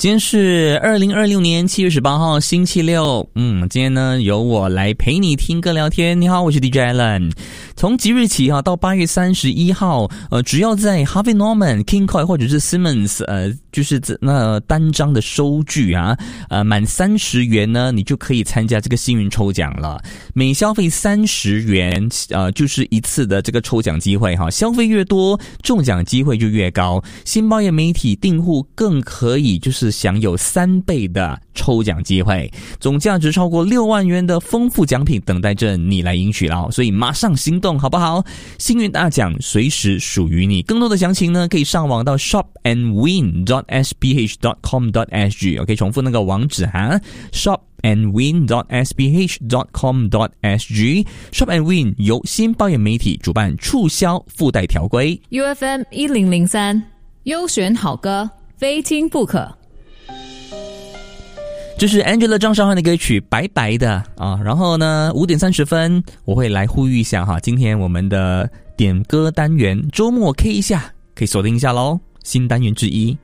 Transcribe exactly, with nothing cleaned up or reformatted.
今天是二零二六年七月十八号星期六，嗯，今天呢由我来陪你听歌聊天。你好，我是 D J Alan。从即日起哈到八月三十一号，呃，只要在 Harvey Norman、King Koil 或者是 Simmons， 呃，就是那单张的收据啊，呃，满三十元呢，你就可以参加这个幸运抽奖了。每消费三十元，呃，就是一次的这个抽奖机会哈。消费越多，中奖机会就越高。新报业媒体订户更可以就是享有三倍的抽奖机会，总价值超过六万元的丰富奖品等待着你来赢取了，所以马上行动好不好？幸运大奖随时属于你。更多的详情呢，可以上网到 shop and win dot s p h dot com dot s g。 OK， 重复那个网址哈 shop and win dot s p h dot com dot s g。 Shop and Win 由新报业媒体主办，促销附带条规。 U F M 一零零三优选好歌，非听不可。 这是 Angela 张韶涵的歌曲《白白的》啊，然后呢五点三十分我会来呼吁一下哈，今天我们的点歌单元周末 K 一下，可以锁定一下咯，新单元之一。